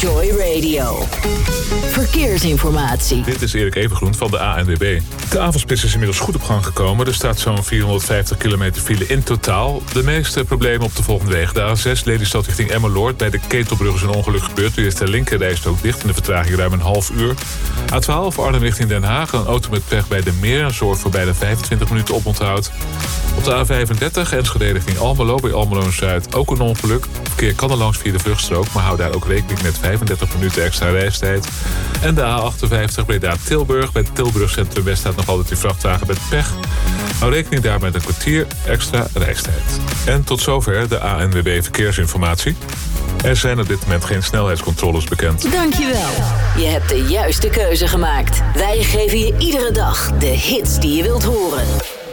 Joy Radio. Verkeersinformatie. Dit is Erik Evengroen van de ANWB. De avondspits is inmiddels goed op gang gekomen. Er staat zo'n 450 kilometer file in totaal. De meeste problemen op de volgende wegen. De A6 Lelystad richting Emmeloord. Bij de Ketelbrug is een ongeluk gebeurd. Nu is de linkerrijstrook dicht en de vertraging ruim een half uur. A12 Arnhem richting Den Haag. Een auto met pech bij de Meer. Zorgt voor bijna 25 minuten oponthoud. Op de A35 Enschede richting Almelo. Bij Almelo Zuid ook een ongeluk. Verkeer kan er langs via de vluchtstrook, maar hou daar ook rekening met 35 minuten extra reistijd. En de A58 Breda-Tilburg. Bij het Tilburg Centrum West staat nog altijd die vrachtwagen met pech. Hou rekening daar met een kwartier extra reistijd. En tot zover de ANWB Verkeersinformatie. Er zijn op dit moment geen snelheidscontroles bekend. Dankjewel. Je hebt de juiste keuze gemaakt. Wij geven je iedere dag de hits die je wilt horen.